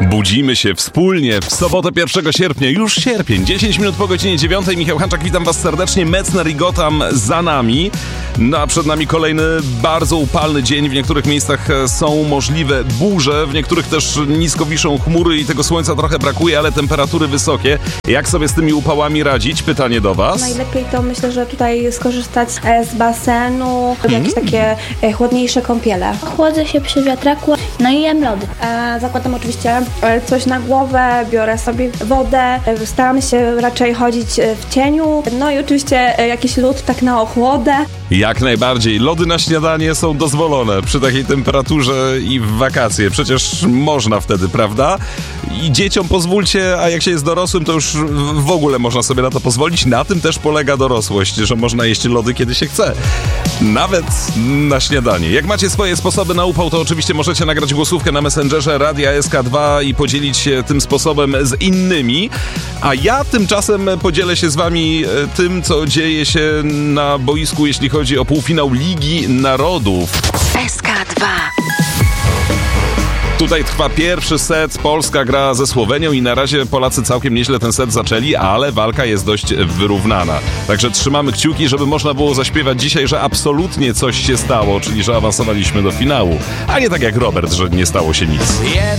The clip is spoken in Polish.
Budzimy się wspólnie w sobotę 1 sierpnia, już sierpień, 10 minut po godzinie 9. Michał Hanczak, witam was serdecznie, Metzner i Gotham za nami. No a przed nami kolejny bardzo upalny dzień, w niektórych miejscach są możliwe burze, w niektórych też nisko wiszą chmury i tego słońca trochę brakuje, ale temperatury wysokie. Jak sobie z tymi upałami radzić? Pytanie do was. Najlepiej to myślę, że tutaj skorzystać z basenu, jakieś takie chłodniejsze kąpiele. Chłodzę się przy wiatraku, no i jem lody. Zakładam oczywiście coś na głowę, biorę sobie wodę, staram się raczej chodzić w cieniu, no i oczywiście jakiś lód tak na ochłodę. Jak najbardziej. Lody na śniadanie są dozwolone przy takiej temperaturze i w wakacje. Przecież można wtedy, prawda? I dzieciom pozwólcie, a jak się jest dorosłym, to już w ogóle można sobie na to pozwolić. Na tym też polega dorosłość, że można jeść lody, kiedy się chce. Nawet na śniadanie. Jak macie swoje sposoby na upał, to oczywiście możecie nagrać głosówkę na Messengerze Radia SK2 i podzielić się tym sposobem z innymi. A ja tymczasem podzielę się z wami tym, co dzieje się na boisku, jeśli chodzi o półfinał Ligi Narodów. SK2. Tutaj trwa pierwszy set, Polska gra ze Słowenią i na razie Polacy całkiem nieźle ten set zaczęli, ale walka jest dość wyrównana. Także trzymamy kciuki, żeby można było zaśpiewać dzisiaj, że absolutnie coś się stało, czyli że awansowaliśmy do finału. A nie tak jak Robert, że nie stało się nic.